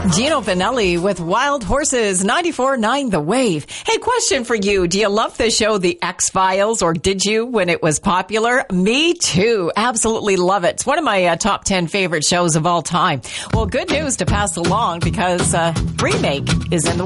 Gino Vanelli with Wild Horses, 94.9 The Wave. Hey, question for you. Do you love the show The X-Files, or did you when it was popular? Me too. Absolutely love it. It's one of my top 10 favorite shows of all time. Well, good news to pass along because remake is in the